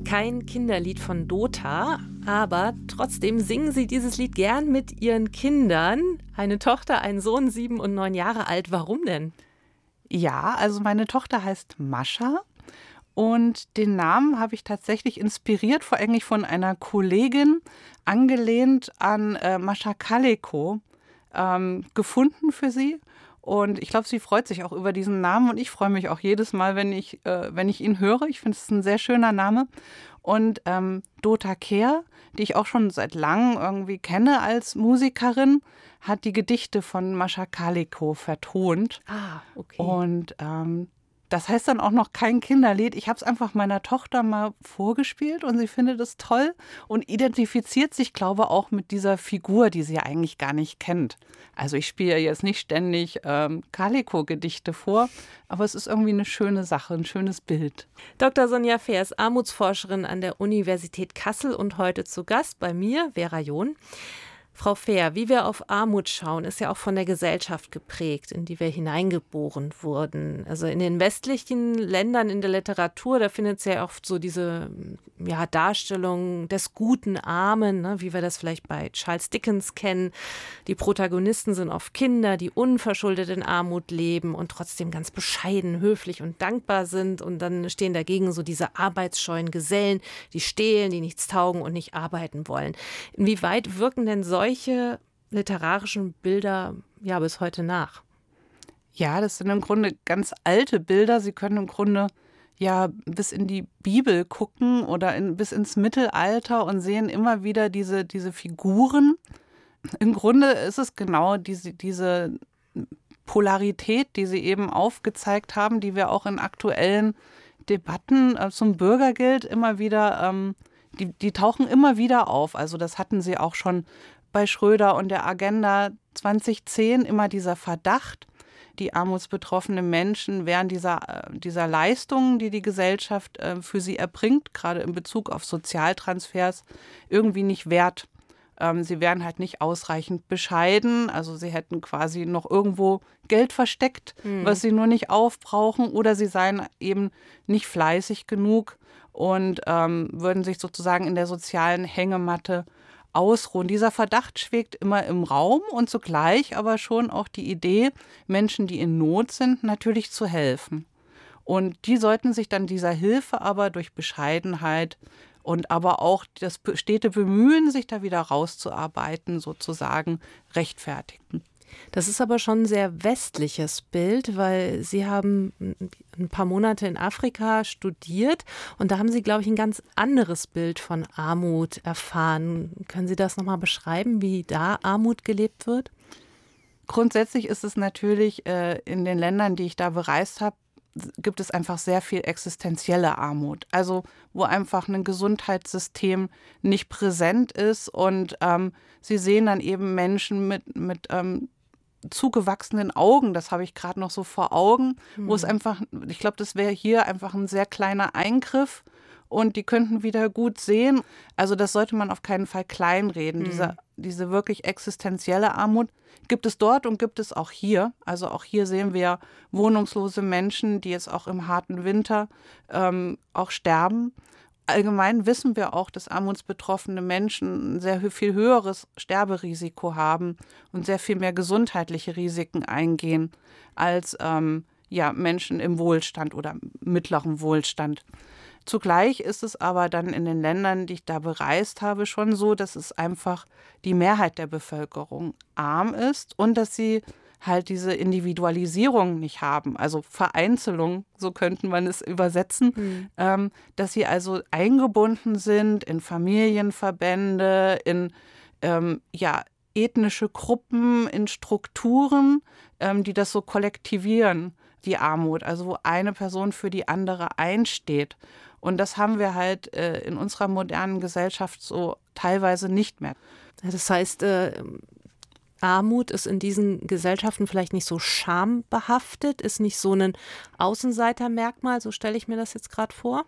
kein Kinderlied von Dota, aber trotzdem singen Sie dieses Lied gern mit Ihren Kindern. Eine Tochter, ein Sohn, 7 und 9 Jahre alt. Warum denn? Ja, also meine Tochter heißt Mascha und den Namen habe ich tatsächlich inspiriert, vor allem von einer Kollegin, angelehnt an Mascha Kaleko, gefunden für sie. Und ich glaube, sie freut sich auch über diesen Namen und ich freue mich auch jedes Mal, wenn ich ihn höre. Ich finde, es ist ein sehr schöner Name. Und Dota Kehr, die ich auch schon seit langem irgendwie kenne als Musikerin, hat die Gedichte von Mascha Kaleko vertont. Ah, okay. Und das heißt dann auch noch kein Kinderlied. Ich habe es einfach meiner Tochter mal vorgespielt und sie findet es toll und identifiziert sich, glaube ich, auch mit dieser Figur, die sie eigentlich gar nicht kennt. Also ich spiele ja jetzt nicht ständig Kaleko-Gedichte vor, aber es ist irgendwie eine schöne Sache, ein schönes Bild. Dr. Sonja Fehr ist Armutsforscherin an der Universität Kassel und heute zu Gast bei mir, Vera John. Frau Fehr, wie wir auf Armut schauen, ist ja auch von der Gesellschaft geprägt, in die wir hineingeboren wurden. Also in den westlichen Ländern in der Literatur, da findet es ja oft so diese Darstellung des guten Armen, ne, wie wir das vielleicht bei Charles Dickens kennen. Die Protagonisten sind oft Kinder, die unverschuldet in Armut leben und trotzdem ganz bescheiden, höflich und dankbar sind. Und dann stehen dagegen so diese arbeitsscheuen Gesellen, die stehlen, die nichts taugen und nicht arbeiten wollen. Inwieweit wirken denn solche literarischen Bilder bis heute nach? Ja, das sind im Grunde ganz alte Bilder. Sie können im Grunde bis in die Bibel gucken oder bis ins Mittelalter und sehen immer wieder diese Figuren. Im Grunde ist es genau diese Polarität, die Sie eben aufgezeigt haben, die wir auch in aktuellen Debatten zum Bürgergeld immer wieder, die tauchen immer wieder auf. Also das hatten Sie auch schon bei Schröder und der Agenda 2010, immer dieser Verdacht, die armutsbetroffenen Menschen während dieser Leistungen, die die Gesellschaft für sie erbringt, gerade in Bezug auf Sozialtransfers, irgendwie nicht wert. Sie wären halt nicht ausreichend bescheiden, also sie hätten quasi noch irgendwo Geld versteckt, was sie nur nicht aufbrauchen, oder sie seien eben nicht fleißig genug und würden sich sozusagen in der sozialen Hängematte ausruhen. Dieser Verdacht schwebt immer im Raum und zugleich aber schon auch die Idee, Menschen, die in Not sind, natürlich zu helfen. Und die sollten sich dann dieser Hilfe aber durch Bescheidenheit und aber auch das stete Bemühen, sich da wieder rauszuarbeiten, sozusagen rechtfertigen. Das ist aber schon ein sehr westliches Bild, weil Sie haben ein paar Monate in Afrika studiert und da haben Sie, glaube ich, ein ganz anderes Bild von Armut erfahren. Können Sie das nochmal beschreiben, wie da Armut gelebt wird? Grundsätzlich ist es natürlich in den Ländern, die ich da bereist habe, gibt es einfach sehr viel existenzielle Armut. Also wo einfach ein Gesundheitssystem nicht präsent ist und Sie sehen dann eben Menschen mit zugewachsenen Augen, das habe ich gerade noch so vor Augen, wo es einfach, ich glaube, das wäre hier einfach ein sehr kleiner Eingriff und die könnten wieder gut sehen. Also das sollte man auf keinen Fall kleinreden. Diese wirklich existenzielle Armut gibt es dort und gibt es auch hier. Also auch hier sehen wir wohnungslose Menschen, die jetzt auch im harten Winter auch sterben. Allgemein wissen wir auch, dass armutsbetroffene Menschen ein sehr viel höheres Sterberisiko haben und sehr viel mehr gesundheitliche Risiken eingehen als Menschen im Wohlstand oder mittleren Wohlstand. Zugleich ist es aber dann in den Ländern, die ich da bereist habe, schon so, dass es einfach die Mehrheit der Bevölkerung arm ist und dass sie halt diese Individualisierung nicht haben, also Vereinzelung, so könnte man es übersetzen, dass sie also eingebunden sind in Familienverbände, in ethnische Gruppen, in Strukturen, die das so kollektivieren, die Armut, also wo eine Person für die andere einsteht. Und das haben wir halt in unserer modernen Gesellschaft so teilweise nicht mehr. Das heißt, Armut ist in diesen Gesellschaften vielleicht nicht so schambehaftet, ist nicht so ein Außenseitermerkmal, so stelle ich mir das jetzt gerade vor.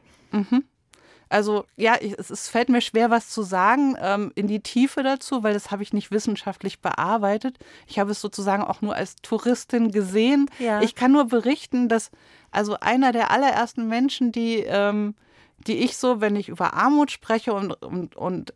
Also es fällt mir schwer, was zu sagen in die Tiefe dazu, weil das habe ich nicht wissenschaftlich bearbeitet. Ich habe es sozusagen auch nur als Touristin gesehen. Ja. Ich kann nur berichten, dass also einer der allerersten Menschen, die die ich so, wenn ich über Armut spreche und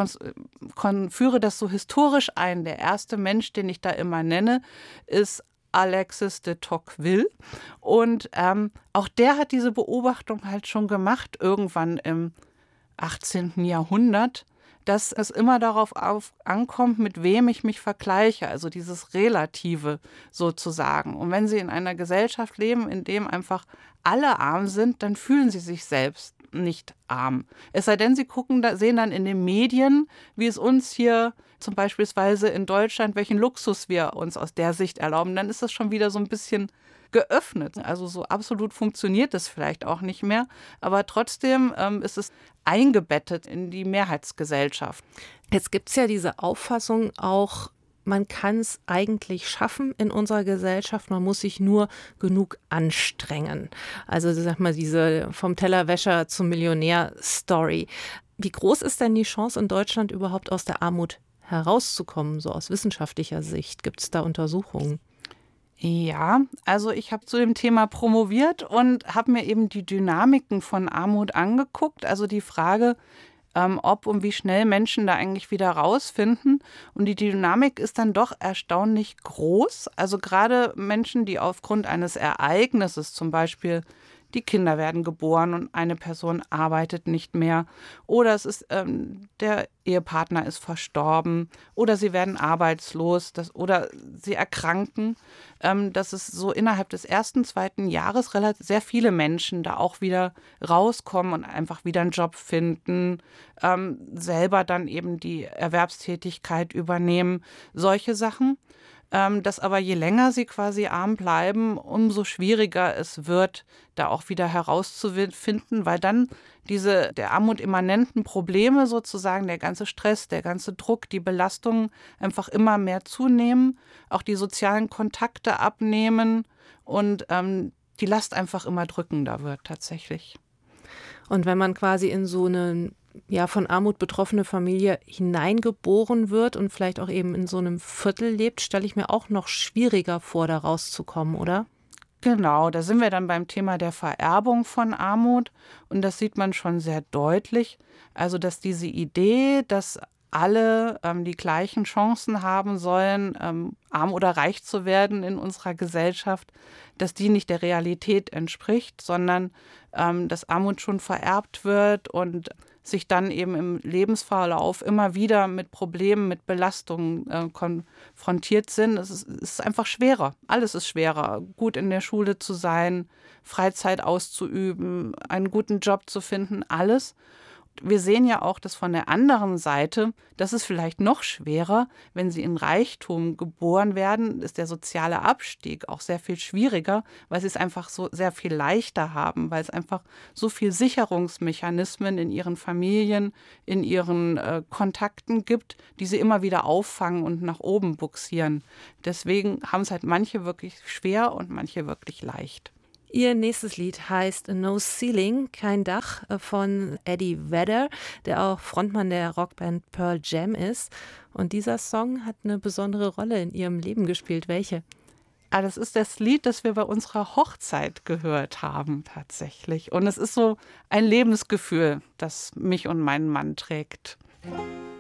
führe das so historisch ein. Der erste Mensch, den ich da immer nenne, ist Alexis de Tocqueville. Und auch der hat diese Beobachtung halt schon gemacht, irgendwann im 18. Jahrhundert, dass es immer darauf ankommt, mit wem ich mich vergleiche, also dieses Relative sozusagen. Und wenn Sie in einer Gesellschaft leben, in dem einfach alle arm sind, dann fühlen Sie sich selbst nicht arm. Es sei denn, Sie sehen dann in den Medien, wie es uns hier zum beispielsweise in Deutschland, welchen Luxus wir uns aus der Sicht erlauben, dann ist das schon wieder so ein bisschen geöffnet. Also so absolut funktioniert es vielleicht auch nicht mehr, aber trotzdem ist es eingebettet in die Mehrheitsgesellschaft. Jetzt gibt es ja diese Auffassung auch, man kann es eigentlich schaffen in unserer Gesellschaft, man muss sich nur genug anstrengen. Also sag mal, diese vom Tellerwäscher zum Millionär-Story. Wie groß ist denn die Chance in Deutschland überhaupt aus der Armut herauszukommen, so aus wissenschaftlicher Sicht? Gibt es da Untersuchungen? Ja, also ich habe zu dem Thema promoviert und habe mir eben die Dynamiken von Armut angeguckt. Also die Frage, ob und wie schnell Menschen da eigentlich wieder rausfinden. Und die Dynamik ist dann doch erstaunlich groß. Also gerade Menschen, die aufgrund eines Ereignisses, zum Beispiel die Kinder werden geboren und eine Person arbeitet nicht mehr, oder es ist der Ehepartner ist verstorben oder sie werden arbeitslos oder sie erkranken, dass es so innerhalb des ersten, zweiten Jahres sehr viele Menschen da auch wieder rauskommen und einfach wieder einen Job finden, selber dann eben die Erwerbstätigkeit übernehmen, solche Sachen. Dass aber je länger sie quasi arm bleiben, umso schwieriger es wird, da auch wieder herauszufinden, weil dann diese der Armut immanenten Probleme sozusagen, der ganze Stress, der ganze Druck, die Belastungen einfach immer mehr zunehmen, auch die sozialen Kontakte abnehmen und die Last einfach immer drückender wird tatsächlich. Und wenn man quasi in so eine von Armut betroffene Familie hineingeboren wird und vielleicht auch eben in so einem Viertel lebt, stelle ich mir auch noch schwieriger vor, da rauszukommen, oder? Genau, da sind wir dann beim Thema der Vererbung von Armut und das sieht man schon sehr deutlich. Also, dass diese Idee, dass alle die gleichen Chancen haben sollen, arm oder reich zu werden in unserer Gesellschaft, dass die nicht der Realität entspricht, sondern dass Armut schon vererbt wird und sich dann eben im Lebensverlauf immer wieder mit Problemen, mit Belastungen konfrontiert sind. Es ist einfach schwerer. Alles ist schwerer. Gut in der Schule zu sein, Freizeit auszuüben, einen guten Job zu finden, alles. Wir sehen ja auch, dass von der anderen Seite, das ist vielleicht noch schwerer, wenn sie in Reichtum geboren werden, ist der soziale Abstieg auch sehr viel schwieriger, weil sie es einfach so sehr viel leichter haben, weil es einfach so viel Sicherungsmechanismen in ihren Familien, in ihren Kontakten gibt, die sie immer wieder auffangen und nach oben buxieren. Deswegen haben es halt manche wirklich schwer und manche wirklich leicht. Ihr nächstes Lied heißt No Ceiling, kein Dach, von Eddie Vedder, der auch Frontmann der Rockband Pearl Jam ist. Und dieser Song hat eine besondere Rolle in Ihrem Leben gespielt. Welche? Das ist das Lied, das wir bei unserer Hochzeit gehört haben tatsächlich. Und es ist so ein Lebensgefühl, das mich und meinen Mann trägt.